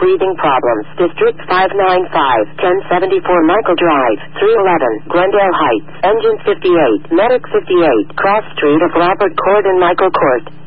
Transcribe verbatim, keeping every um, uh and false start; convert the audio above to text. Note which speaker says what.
Speaker 1: breathing problems. District five ninety-five, ten seventy-four Michael Drive, three eleven, Glendale Heights, Engine fifty-eight, Medic fifty-eight, Cross Street of Robert Court and Michael Court.